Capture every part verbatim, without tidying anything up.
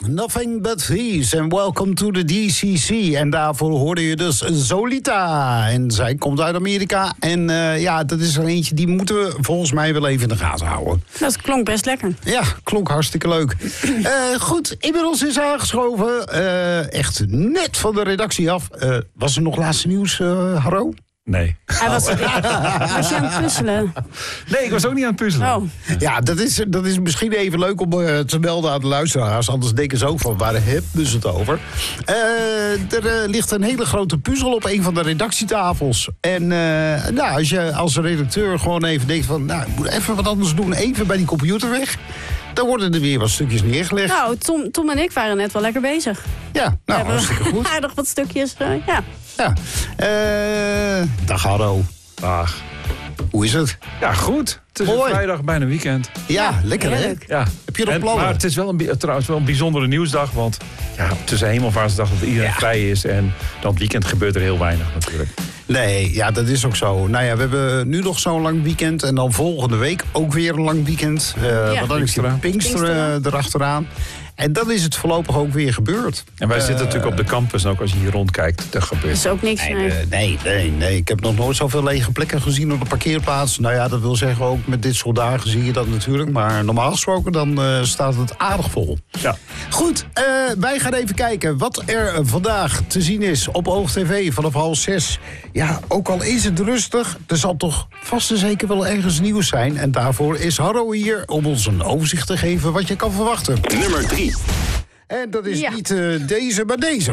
Nothing But Thieves and Welcome to the D C C. En daarvoor hoorde je dus Zolita. En zij komt uit Amerika. En uh, ja, dat is er eentje die moeten we volgens mij wel even in de gaten houden. Dat klonk best lekker. Ja, klonk hartstikke leuk. uh, goed, inmiddels is aangeschoven. Uh, echt net van de redactie af. Uh, was er nog laatste nieuws, uh, Harro? Nee. Hij was, was je aan het puzzelen? Nee, ik was ook niet aan het puzzelen. Oh. Ja, dat is, dat is misschien even leuk om uh, te melden aan de luisteraars. Anders denken ze ook van, waar hebben ze het over? Uh, er uh, ligt een hele grote puzzel op een van de redactietafels. En uh, nou, als je als redacteur gewoon even denkt van... nou, ik moet even wat anders doen, even bij die computer weg... dan worden er weer wat stukjes neergelegd. Nou, Tom, Tom en ik waren net wel lekker bezig. Ja, nou, hartstikke goed. Aardig wat stukjes, uh, ja. Ja. Uh, dag Harro. Dag. Hoe is het? Ja, goed. Het is Mooi. een vrijdag, bijna weekend. Ja, ja, lekker hè? Ja. Heb je nog en, plannen? Maar het is wel een, trouwens wel een bijzondere nieuwsdag. Want ja, tussen Hemelvaartsdag dat iedereen ja. vrij is. En dan het weekend gebeurt er heel weinig natuurlijk. Nee, ja, dat is ook zo. Nou ja, we hebben nu nog zo'n lang weekend. En dan volgende week ook weer een lang weekend. Uh, Ja. Want dan is de Pinksteren. Pinksteren erachteraan. En dan is het voorlopig ook weer gebeurd. En wij Uh, zitten natuurlijk op de campus. En ook als je hier rondkijkt, er Dat gebeurt. is ook niks. Nee, Nee. uh, nee, nee, nee. Ik heb nog nooit zoveel lege plekken gezien op de parkeerplaats. Nou ja, dat wil zeggen ook met dit soort dagen zie je dat natuurlijk. Maar normaal gesproken dan uh, staat het aardig vol. Ja. Goed, uh, wij gaan even kijken wat er vandaag te zien is op Oog T V vanaf half zes. Ja, ook al is het rustig, er zal toch vast en zeker wel ergens nieuws zijn. En daarvoor is Harro hier om ons een overzicht te geven wat je kan verwachten. Nummer drie. En dat is Ja. niet uh, deze, maar deze.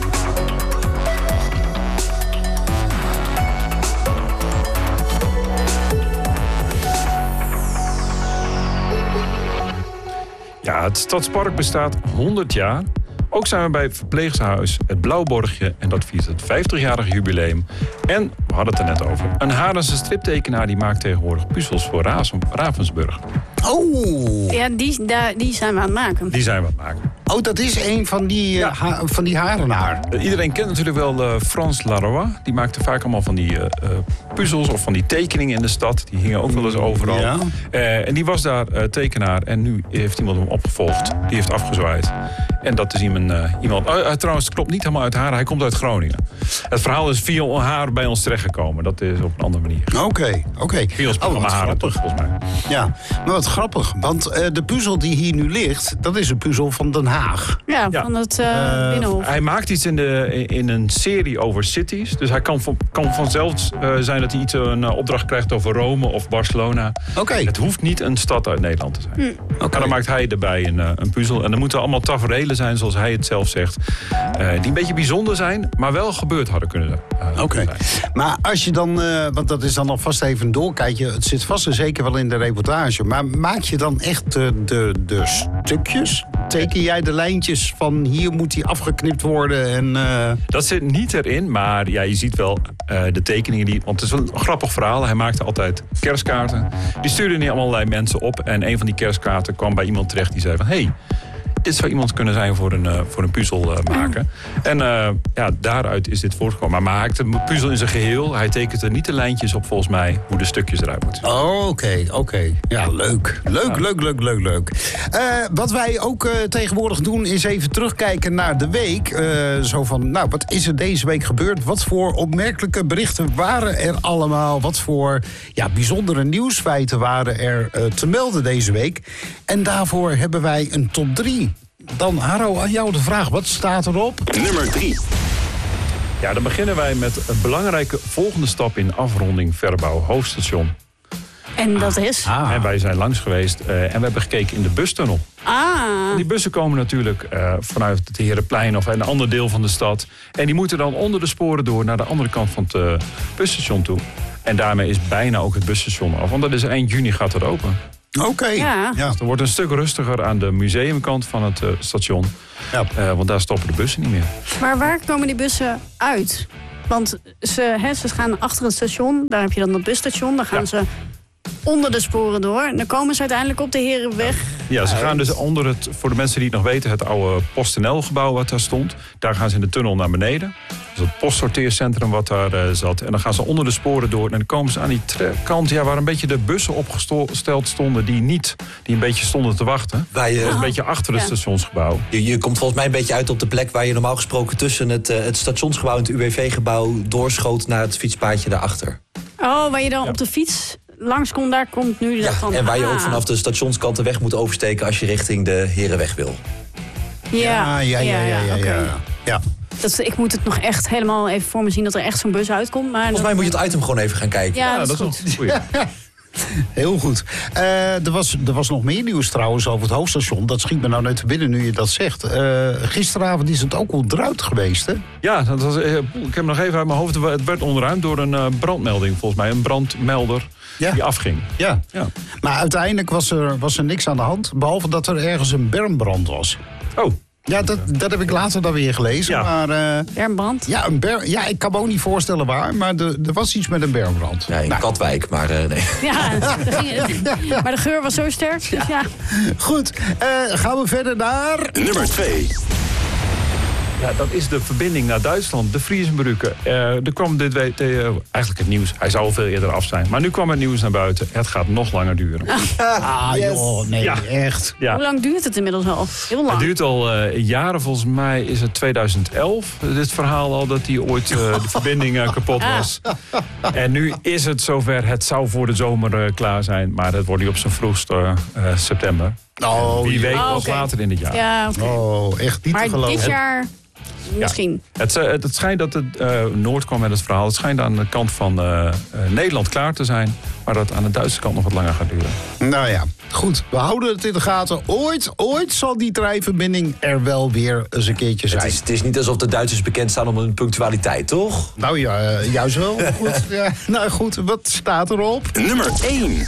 Ja, het Stadspark bestaat honderd jaar. Ook zijn we bij het verpleeghuis Het Blauwborgje. En dat viert het vijftigjarig jubileum. En, we hadden het er net over... een Harense striptekenaar die maakt tegenwoordig puzzels voor Ravensburg. Oh. Ja, die, daar, die zijn we aan het maken. Die zijn we aan het maken. Oh, dat is een van die, uh, Ja. ha- van die harenaar. Uh, iedereen kent natuurlijk wel uh, Frans Laroy. Die maakte vaak allemaal van die uh, uh, puzzels of van die tekeningen in de stad. Die hingen ook wel eens overal. Ja. Uh, en die was daar uh, tekenaar. En nu heeft iemand hem opgevolgd. Die heeft afgezwaaid. En dat is iemand... Uh, iemand uh, uh, trouwens, het klopt niet helemaal uit Haren. Hij komt uit Groningen. Het verhaal is via haar bij ons terechtgekomen. Dat is op een andere manier. Oké, okay, oké. Okay. Via ons programma wat Haren toch, grappig. volgens mij. Ja, maar wat grappig. Want uh, de puzzel die hier nu ligt, dat is een puzzel van Den Haag. Ja, Ja. van het uh, Uh, Binnenhof. Hij maakt iets in, de, in een serie over cities. Dus hij kan, van, kan vanzelf uh, zijn dat hij iets een uh, opdracht krijgt over Rome of Barcelona. Oké. Okay. Het hoeft niet een stad uit Nederland te zijn. Hm. Okay. En dan maakt hij erbij een, uh, een puzzel. En dan moeten allemaal taferelen zijn, zoals hij het zelf zegt. Uh, die een beetje bijzonder zijn, maar wel gebeurd hadden kunnen uh, Oké. Okay. zijn. Maar als je dan, uh, want dat is dan alvast even een doorkijkje. Het zit vast en zeker wel in de reportage. Maar maak je dan echt de, de, de stukjes? Teken jij de lijntjes van hier moet die afgeknipt worden? En, uh... Dat zit niet erin, maar ja, je ziet wel uh, de tekeningen. Die, want het is wel een grappig verhaal. Hij maakte altijd kerstkaarten. Die stuurde niet allerlei mensen op. En een van die kerstkaarten kwam bij iemand terecht die zei van... hey, dit zou iemand kunnen zijn voor een, uh, voor een puzzel uh, maken. En uh, ja, daaruit is dit voortgekomen. Maar hij maakt de puzzel in zijn geheel. Hij tekent er niet de lijntjes op, volgens mij, hoe de stukjes eruit moeten zien. Oké, okay, oké. Okay. Ja, leuk. Leuk, ja. leuk, leuk, leuk, leuk. Uh, wat wij ook uh, tegenwoordig doen, is even terugkijken naar de week. Uh, zo van, nou, wat is er deze week gebeurd? Wat voor opmerkelijke berichten waren er allemaal? Wat voor ja, bijzondere nieuwsfeiten waren er uh, te melden deze week? En daarvoor hebben wij een top drie. Dan, Harro, aan jou de vraag. Wat staat erop? Nummer drie. Ja, dan beginnen wij met een belangrijke volgende stap in afronding verbouw hoofdstation. En dat is? Ah. En wij zijn langs geweest uh, en we hebben gekeken in de bustunnel. Ah. Die bussen komen natuurlijk uh, vanuit het Herenplein of een ander deel van de stad. En die moeten dan onder de sporen door naar de andere kant van het uh, busstation toe. En daarmee is bijna ook het busstation af. Want dat is eind juni gaat het open. Oké. Okay. Ja. Ja. Dus er wordt een stuk rustiger aan de museumkant van het uh, station. Ja. Uh, want daar stoppen de bussen niet meer. Maar waar komen die bussen uit? Want ze, hè, ze gaan achter het station. Daar heb je dan het busstation. Dan gaan Ja. ze onder de sporen door. En dan komen ze uiteindelijk op de Herenweg. Ja, ze gaan dus onder het, voor de mensen die het nog weten, het oude PostNL-gebouw wat daar stond. Daar gaan ze in de tunnel naar beneden. Dus het postsorteercentrum wat daar uh, zat. En dan gaan ze onder de sporen door. En dan komen ze aan die tre- kant ja, waar een beetje de bussen opgesteld stonden die niet, die een beetje stonden te wachten. Waar je, Dat is een beetje achter het Ja. stationsgebouw. je, je komt volgens mij een beetje uit op de plek waar je normaal gesproken tussen het, uh, het stationsgebouw en het U W V-gebouw doorschoot naar het fietspaadje daarachter. Oh, waar je dan Ja. op de fiets langs komt, daar komt nu Ja, dat van. en waar je Ah. ook vanaf de stationskant de weg moet oversteken als je richting de Herenweg wil. Ja, ja, ja, ja, ja, oké. ja. ja. Dat, ik moet het nog echt helemaal even voor me zien dat er echt zo'n bus uitkomt. Maar Volgens mij moet je het item gewoon even gaan kijken. Ja, Ja, dat is dat goed. is wel een goeie. Heel goed. Uh, er, was, er was nog meer nieuws trouwens over het hoofdstation. Dat schiet me nou net te binnen nu je dat zegt. Uh, gisteravond is het ook al eruit geweest, hè? Ja, dat was, ik heb hem nog even uit mijn hoofd. Het werd ontruimd door een uh, brandmelding, volgens mij. Een brandmelder Ja. die afging. Ja. Ja. Maar uiteindelijk was er, was er niks aan de hand. Behalve dat er ergens een bermbrand was. Oh, Ja, dat, dat heb ik later dan weer gelezen. Ja. Maar uh, Bermbrand. ja, een ber, ja, ik kan me ook niet voorstellen waar. Maar er, er was iets met een bermbrand. Ja, in Nou, Katwijk, maar uh, nee. Ja, daar ging het. Maar de geur was zo sterk. Dus ja. goed, uh, gaan we verder naar... Nummer twee. ja, dat is de verbinding naar Duitsland, de Friesenbrücke. Uh, er kwam dit week, uh, eigenlijk het nieuws, hij zou al veel eerder af zijn. Maar nu kwam het nieuws naar buiten, het gaat nog langer duren. Ah, Yes. joh, nee, Ja. echt. Ja. Hoe lang duurt het inmiddels al? Heel lang. Het duurt al uh, jaren, volgens mij is het tweeduizend elf, dit verhaal al, dat die ooit uh, de verbinding uh, kapot was. En nu is het zover, het zou voor de zomer uh, klaar zijn, maar dat wordt nu op zijn vroegst uh, uh, september. Oh, Wie weet Oh, of oké. later in het jaar. Ja, oké. Oh, echt niet Maar te geloven. dit jaar misschien. Het, uh, het schijnt dat het, uh, Noord kwam met het verhaal. Het schijnt aan de kant van uh, uh, Nederland klaar te zijn. Maar dat het aan de Duitse kant nog wat langer gaat duren. Nou ja, goed. We houden het in de gaten. Ooit, ooit zal die treinverbinding er wel weer eens een keertje zijn. Het is, het is niet alsof de Duitsers bekend staan om hun punctualiteit, toch? Nou ja, uh, juist wel. Goed. Ja, nou goed, wat staat erop? Nummer één.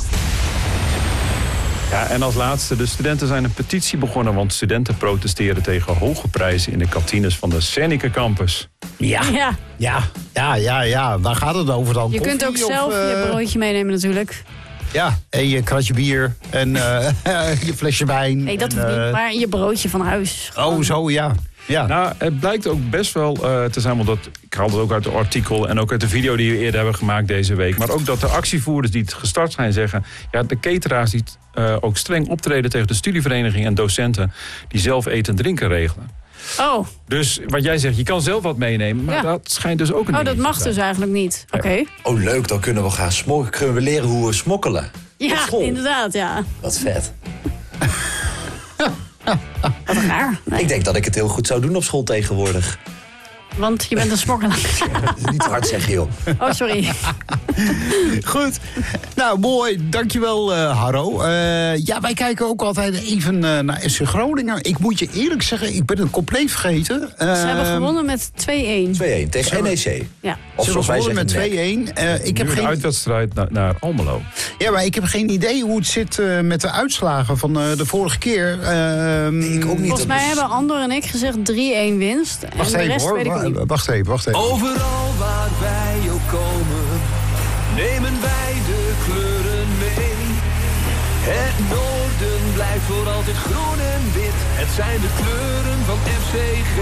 Ja, en als laatste, de studenten zijn een petitie begonnen. Want studenten protesteren tegen hoge prijzen in de kantines van de Senneke campus. Ja, Ja, ja, ja, ja, ja. Waar gaat het over dan? je Koffie kunt ook of, zelf uh, je broodje meenemen natuurlijk. Ja, en je kratje bier en uh, je flesje wijn. Nee, dat en, hoeft uh, niet. Maar je broodje van huis. Oh, zo, ja. Ja. Nou, het blijkt ook best wel uh, te zijn, want dat, ik haal het ook uit het artikel en ook uit de video die we eerder hebben gemaakt deze week. Maar ook dat de actievoerders die het gestart zijn zeggen, ja, de cateraars die uh, ook streng optreden tegen de studievereniging en docenten die zelf eten en drinken regelen. Oh, Dus wat jij zegt, je kan zelf wat meenemen, maar Ja. dat schijnt dus ook een oh dat dingetje mag te zijn. dus eigenlijk niet. Oké. Oh, leuk, dan kunnen we gaan smokkelen. Kunnen we leren hoe we smokkelen. Op Ja, school. inderdaad, ja. Wat vet. Wat raar. Nee, Ik denk dat ik het heel goed zou doen op school tegenwoordig. want je bent een smokkelaar. Niet te hard zeggen, joh. Oh, sorry. Goed. Nou, mooi. Dankjewel, uh, Harro. Uh, ja, wij kijken ook altijd even uh, naar S C Groningen. Ik moet je eerlijk zeggen, ik ben het compleet vergeten. Uh, Ze hebben gewonnen met twee-één. twee-één tegen N E C. Ja. Of Ze hebben zoals wij gewonnen met zeggen, twee-één. Uh, ik heb Nu een geen... uitwedstrijd naar, naar Almelo. Ja, maar ik heb geen idee hoe het zit uh, met de uitslagen van uh, de vorige keer. Uh, Nee, ik ook niet. Volgens mij Dus- hebben Andor en ik gezegd drie-één winst. En Wacht de even rest hoor. weet ik Wa- niet. Wacht even, wacht even. Overal waar wij ook komen, nemen wij de kleuren mee. Het noorden blijft voor altijd groen en wit. Het zijn de kleuren van F C G.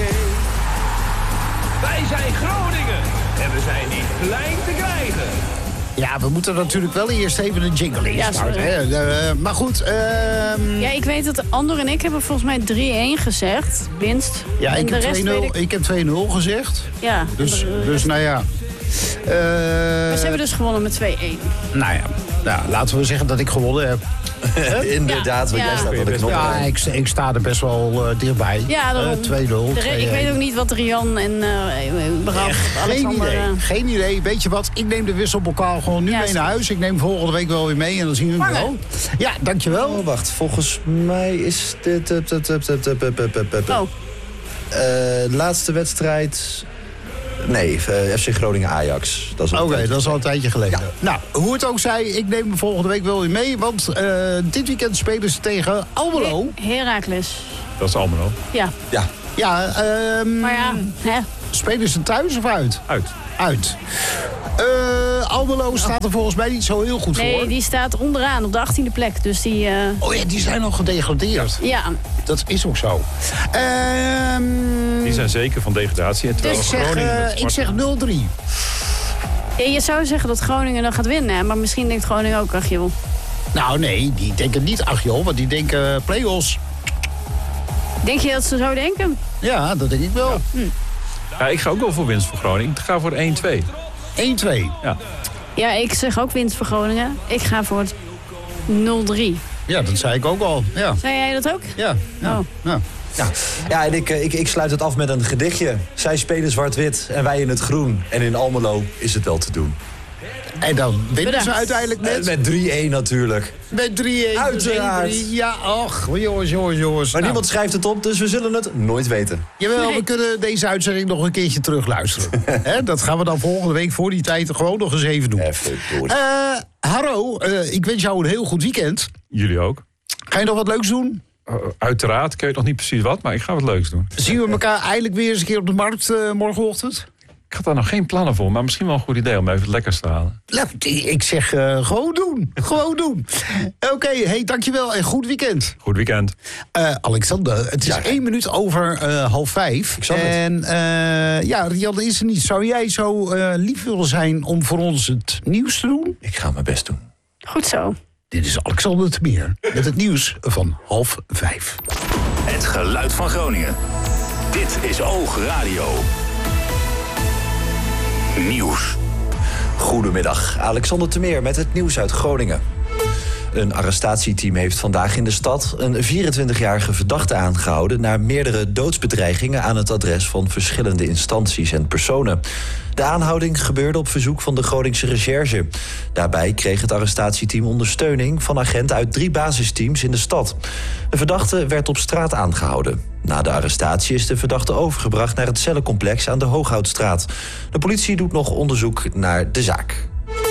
Wij zijn Groningen en we zijn niet klein te krijgen. Ja, we moeten natuurlijk wel eerst even een jingle Ja, instarten. sorry. hè. Uh, maar goed. ehm, Ja, ik weet dat Andor en ik hebben volgens mij drie-één gezegd. Winst. ja, en ik de heb rest twee nul weet ik... ik heb twee nul gezegd. Ja, Dus, en de dus rest- nou ja. Uh, Maar ze hebben dus gewonnen met twee-één. Nou ja, nou, laten we zeggen dat ik gewonnen heb. Inderdaad, want Ja. jij staat aan de knop. Ja, ik, ik sta er best wel uh, dichtbij. Ja, daarom. Uh, twee nul. De re- ik weet ook niet wat Rian en uh, Braf, Geen Alexander... idee, uh, geen idee. Weet je wat, ik neem de wisselbokaal gewoon nu Ja, mee is naar goed. huis. Ik neem volgende week wel weer mee en dan zien we hem Vangen. wel. Ja, dankjewel. Oh, wacht, volgens mij is dit... uh, tup, tup, tup, tup, tup, tup, tup, tup. Oh, Eh, laatste wedstrijd... Nee, uh, F C Groningen-Ajax. Dat is Oké, een tijdje. dat is al een tijdje geleden. Ja. Nou, hoe het ook zij, ik neem hem volgende week wel weer mee. Want uh, dit weekend spelen ze tegen Almelo. He- Heracles. Dat is Almelo. Ja, Ja, Ja, ehm maar ja, hè. spelen ze thuis of uit? Uit. Uit. Uh, Almelo staat er volgens mij niet zo heel goed Nee, voor. die staat onderaan op de achttiende plek. Dus die... Uh... Oh ja, die zijn al gedegradeerd. Ja. Dat is ook zo. Uh, Die zijn zeker van degradatie. En dus ik zeg, uh, ik zeg nul drie. Ja, je zou zeggen dat Groningen dan gaat winnen. Hè? Maar misschien denkt Groningen ook, ach joh. Nou nee, die denken niet ach joh, want die denken play-offs. Denk je dat ze zo denken? Ja, dat denk ik wel. Ja. Hm. Ja, ik ga ook wel voor winst voor Groningen. Ik ga voor één twee. één twee? Ja. Ja, ik zeg ook winst voor Groningen. Ik ga voor het nul drie. Ja, dat zei ik ook al. Ja. Zei jij dat ook? Ja. ja. Oh. ja. Ja, ja en ik, ik, ik sluit het af met een gedichtje. Zij spelen zwart-wit en wij in het groen. En in Almelo is het wel te doen. En dan winnen Bedankt. ze uiteindelijk met... Uh, met drie-een natuurlijk. Met drie-een. Uiteraard. Dus één drie. Ja, ach, jongens, jongens, jongens. Maar Nou, niemand schrijft het op, dus we zullen het nooit weten. Jawel, Nee. we kunnen deze uitzending nog een keertje terugluisteren. Hè, dat gaan we dan volgende week voor die tijd gewoon nog eens even doen. Even door. Uh, Harro, uh, ik wens jou een heel goed weekend. Jullie ook. Ga je nog wat leuks doen? Uh, uiteraard, ik weet nog niet precies wat, maar ik ga wat leuks doen. Zien we elkaar eindelijk weer eens een keer op de markt uh, morgenochtend? Ik had daar nog geen plannen voor, maar misschien wel een goed idee om even het lekkers te halen. Ik zeg uh, gewoon doen. Gewoon doen. Oké, okay, hey, dankjewel en goed weekend. Goed weekend. Uh, Alexander, het is Ja. één minuut over uh, half vijf. Ik zag het. En uh, ja, Rianne is er niet. Zou jij zo uh, lief willen zijn om voor ons het nieuws te doen? Ik ga mijn best doen. Goed zo. Dit is Alexander de Meer met het nieuws van half vijf. Het geluid van Groningen. Dit is Oog Radio. Nieuws. Goedemiddag, Alexander de Meer met het nieuws uit Groningen. Een arrestatieteam heeft vandaag in de stad een vierentwintigjarige verdachte aangehouden naar meerdere doodsbedreigingen aan het adres van verschillende instanties en personen. De aanhouding gebeurde op verzoek van de Groningse Recherche. Daarbij kreeg het arrestatieteam ondersteuning van agenten uit drie basisteams in de stad. De verdachte werd op straat aangehouden. Na de arrestatie is de verdachte overgebracht naar het cellencomplex aan de Hooghoutstraat. De politie doet nog onderzoek naar de zaak.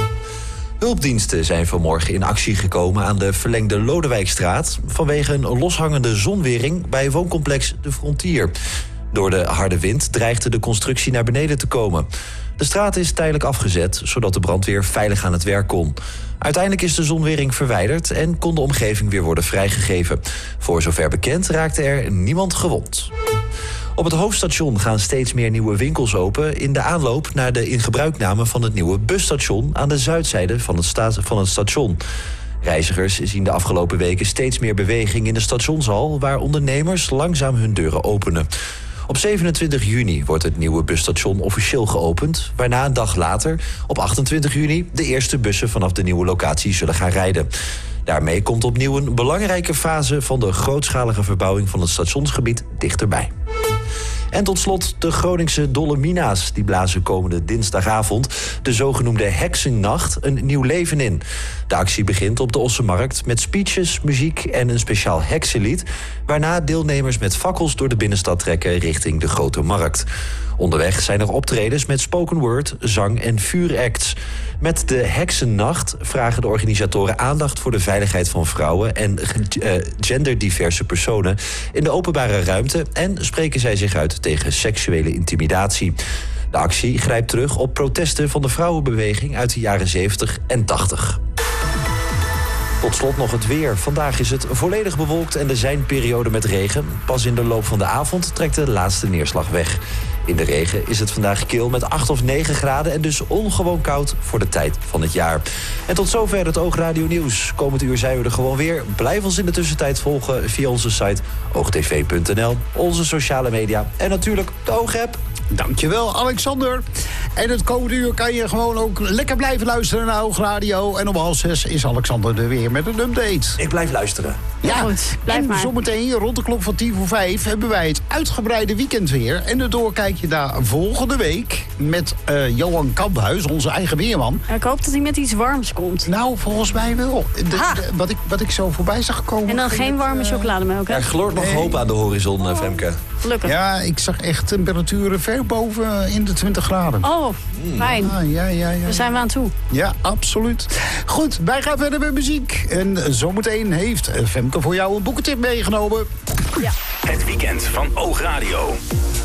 Hulpdiensten zijn vanmorgen in actie gekomen aan de verlengde Lodewijkstraat vanwege een loshangende zonwering bij wooncomplex De Frontier. Door de harde wind dreigde de constructie naar beneden te komen. De straat is tijdelijk afgezet, zodat de brandweer veilig aan het werk kon. Uiteindelijk is de zonwering verwijderd en kon de omgeving weer worden vrijgegeven. Voor zover bekend raakte er niemand gewond. Op het hoofdstation gaan steeds meer nieuwe winkels open in de aanloop naar de ingebruikname van het nieuwe busstation aan de zuidzijde van het, sta- van het station. Reizigers zien de afgelopen weken steeds meer beweging in de stationshal, waar ondernemers langzaam hun deuren openen. Op zevenentwintig juni wordt het nieuwe busstation officieel geopend, waarna een dag later, op achtentwintig juni, de eerste bussen vanaf de nieuwe locatie zullen gaan rijden. Daarmee komt opnieuw een belangrijke fase van de grootschalige verbouwing van het stationsgebied dichterbij. En tot slot de Groningse Dolomina's. Die blazen komende dinsdagavond de zogenoemde Heksennacht een nieuw leven in. De actie begint op de Ossenmarkt met speeches, muziek en een speciaal heksenlied, waarna deelnemers met fakkels door de binnenstad trekken richting de Grote Markt. Onderweg zijn er optredens met spoken word, zang en vuuracts. Met de Heksennacht vragen de organisatoren aandacht voor de veiligheid van vrouwen en uh, genderdiverse personen in de openbare ruimte en spreken zij zich uit tegen seksuele intimidatie. De actie grijpt terug op protesten van de vrouwenbeweging uit de jaren zeventig en tachtig. Tot slot nog het weer. Vandaag is het volledig bewolkt en er zijn perioden met regen. Pas in de loop van de avond trekt de laatste neerslag weg. In de regen is het vandaag kil met acht of negen graden en dus ongewoon koud voor de tijd van het jaar. En tot zover het Oogradio Nieuws. Komend uur zijn we er gewoon weer. Blijf ons in de tussentijd volgen via onze site oogtv punt n l, onze sociale media en natuurlijk de Oogapp. Dankjewel, Alexander. En het komende uur kan je gewoon ook lekker blijven luisteren naar Oogradio. En om half zes is Alexander er weer met een update. Ik blijf luisteren. Ja, goed, blijf en maar. zometeen rond de klok van tien voor vijf hebben wij het uitgebreide weekend weer. En de doorkijk je daar volgende week met uh, Johan Kamphuis, onze eigen weerman. Ik hoop dat hij met iets warms komt. Nou, volgens mij wel. De, Ha! de- wat, ik, wat ik zo voorbij zag komen. En dan ging geen het, warme uh, chocolademelk, hè? Er gloort nog Nee. hoop aan de horizon, eh, Femke. Gelukkig. Ja, ik zag echt temperaturen ver boven in de twintig graden. Oh, fijn. Ah, ja, ja, ja. Daar zijn we aan toe. Ja, absoluut. Goed, wij gaan verder met muziek. En zometeen heeft Femke voor jou een boekentip meegenomen. Ja. Het weekend van Oog Radio.